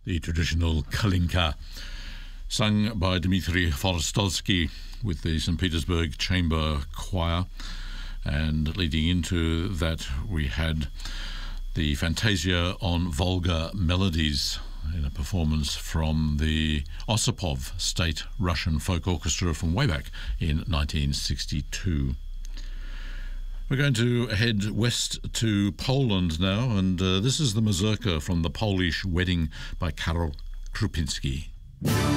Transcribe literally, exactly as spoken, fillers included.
the traditional kalinka, sung by Dmitry Forostolsky with the Saint Petersburg Chamber Choir. And leading into that, we had the Fantasia on Volga Melodies in a performance from the Osipov State Russian Folk Orchestra from way back in nineteen sixty-two. We're going to head west to Poland now, and uh, this is the mazurka from the Polish Wedding by Karol Krupinski.